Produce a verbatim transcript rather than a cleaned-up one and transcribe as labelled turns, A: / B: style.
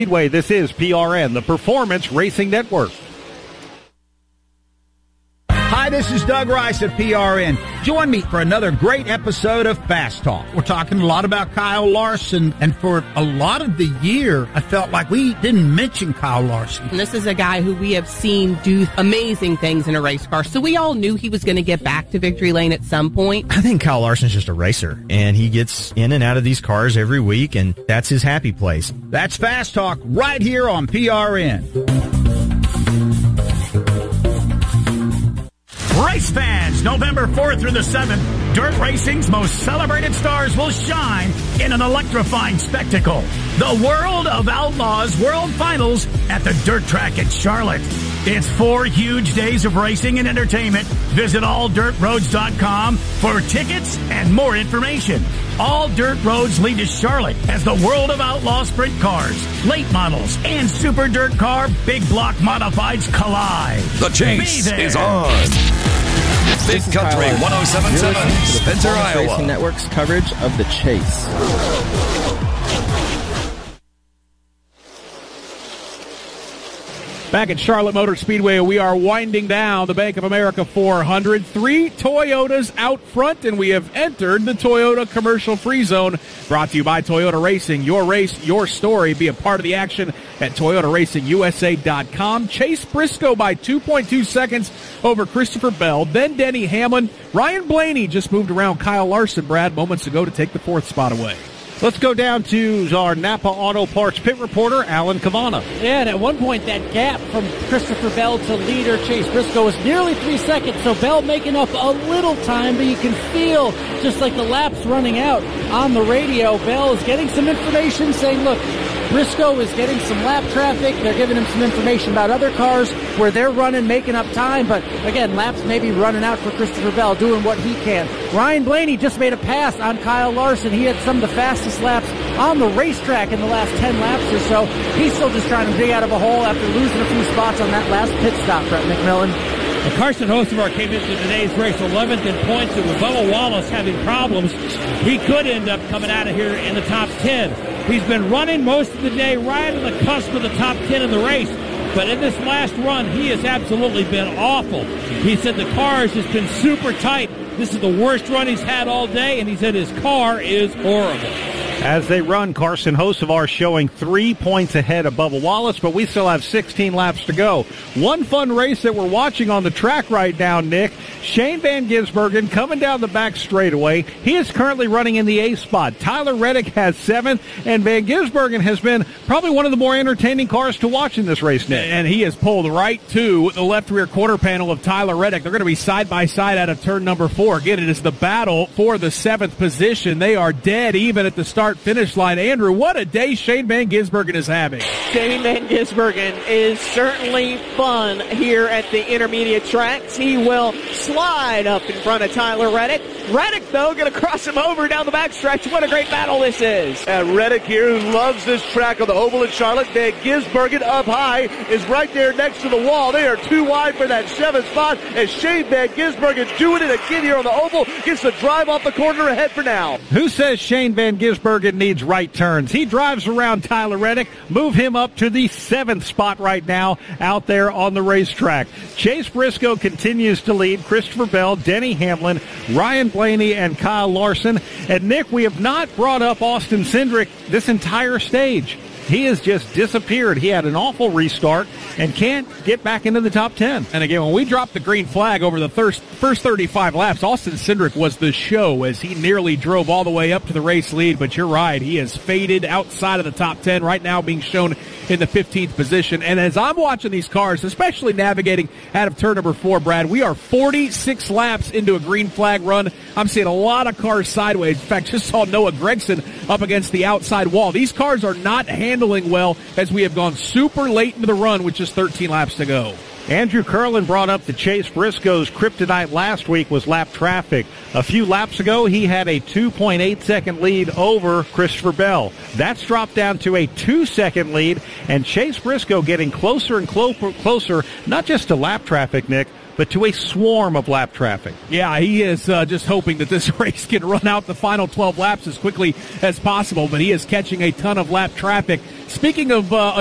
A: Speedway, this is P R N, the Performance Racing Network.
B: Hi, this is Doug Rice at P R N. Join me for another great episode of Fast Talk. We're talking a lot about Kyle Larson, and for a lot of the year, I felt like we didn't mention Kyle Larson.
C: And this is a guy who we have seen do amazing things in a race car, so we all knew he was going to get back to victory lane at some point.
D: I think Kyle Larson's just a racer, and he gets in and out of these cars every week, and that's his happy place.
B: That's Fast Talk right here on P R N.
E: Race fans, November fourth through the seventh, dirt racing's most celebrated stars will shine in an electrifying spectacle. The World of Outlaws World Finals at the Dirt Track at Charlotte. It's four huge days of racing and entertainment. Visit all dirt roads dot com for tickets and more information. All dirt roads lead to Charlotte as the World of Outlaw sprint cars, late models, and super dirt car big block modifieds collide.
F: The chase is on. Big Country one oh seven point seven, Spencer, Iowa.
G: Racing Network's coverage of the chase.
A: Back at Charlotte Motor Speedway, we are winding down the Bank of America four hundred. Three Toyotas out front, and we have entered the Toyota Commercial Free Zone. Brought to you by Toyota Racing. Your race, your story. Be a part of the action at Toyota Racing U S A dot com. Chase Briscoe by two point two seconds over Christopher Bell. Then Denny Hamlin. Ryan Blaney just moved around Kyle Larson, Brad, moments ago to take the fourth spot away. Let's go down to our Napa Auto Parts pit reporter, Alan Cavana.
H: Yeah, and at one point that gap from Christopher Bell to leader Chase Briscoe was nearly three seconds, so Bell making up a little time, but you can feel just like the laps running out on the radio. Bell is getting some information saying, look, Briscoe is getting some lap traffic. They're giving him some information about other cars where they're running, making up time. But, again, laps may be running out for Christopher Bell, doing what he can. Ryan Blaney just made a pass on Kyle Larson. He had some of the fastest laps on the racetrack in the last ten laps or so. He's still just trying to dig out of a hole after losing a few spots on that last pit stop, Brett McMillan.
I: Well, Carson Hocevar came into today's race eleventh in points, and with Bubba Wallace having problems, he could end up coming out of here in the top ten. He's been running most of the day right on the cusp of the top ten in the race, but in this last run, he has absolutely been awful. He said the car has just been super tight. This is the worst run he's had all day, and he said his car is horrible.
A: As they run, Carson Hocevar showing three points ahead of Bubba Wallace, but we still have sixteen laps to go. One fun race that we're watching on the track right now, Nick. Shane Van Gisbergen coming down the back straightaway. He is currently running in the eighth spot. Tyler Reddick has seventh, and Van Gisbergen has been probably one of the more entertaining cars to watch in this race, Nick.
J: And he has pulled right to the left rear quarter panel of Tyler Reddick. They're going to be side by side out of turn number four. Again, it is the battle for the seventh position. They are dead even at the start finish line. Andrew, what a day Shane Van Gisbergen is having.
K: Shane Van Gisbergen is certainly fun here at the intermediate tracks. He will slide up in front of Tyler Reddick. Reddick, though, going to cross him over down the backstretch. What a great battle this is.
L: And Reddick here, who loves this track on the oval in Charlotte. Van Gisbergen up high is right there next to the wall. They are too wide for that seventh spot. And Shane Van Gisbergen doing it again here on the oval. Gets the drive off the corner ahead for now.
A: Who says Shane Van Gisbergen needs right turns? He drives around Tyler Reddick, move him up to the seventh spot right now out there on the racetrack. Chase Briscoe continues to lead. Christopher Bell, Denny Hamlin, Ryan Blaney, and Kyle Larson. And Nick, we have not brought up Austin Cindric this entire stage. He has just disappeared. He had an awful restart and can't get back into the top ten.
J: And again, when we dropped the green flag over the first, first thirty-five laps, Austin Cindric was the show as he nearly drove all the way up to the race lead. But you're right, he has faded outside of the top ten, right now being shown in the fifteenth position. And as I'm watching these cars, especially navigating out of turn number four, Brad, we are forty-six laps into a green flag run. I'm seeing a lot of cars sideways. In fact, just saw Noah Gragson up against the outside wall. These cars are not handling well as we have gone super late into the run with just thirteen laps to go.
M: Andrew Curlin brought up that Chase Briscoe's kryptonite last week was lap traffic. A few laps ago, he had a two point eight second lead over Christopher Bell. That's dropped down to a two second lead, and Chase Briscoe getting closer and clo- closer, not just to lap traffic, Nick, but to a swarm of lap traffic.
A: Yeah, he is uh, just hoping that this race can run out the final twelve laps as quickly as possible, but he is catching a ton of lap traffic. Speaking of uh,